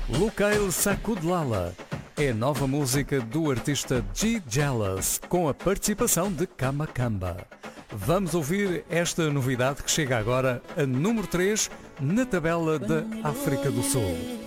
Lukail Sakudlala é a nova música do artista G. Jealous, com a participação de Kama Kamba. Vamos ouvir esta novidade que chega agora a número 3 na tabela da África do Sul.